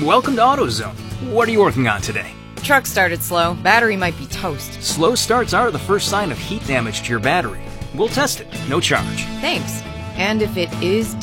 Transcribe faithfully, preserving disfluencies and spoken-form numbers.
Welcome to AutoZone. What are you working on today? Truck started slow. Battery might be toast. Slow starts are the first sign of heat damage to your battery. We'll test it, no charge. Thanks. And if it is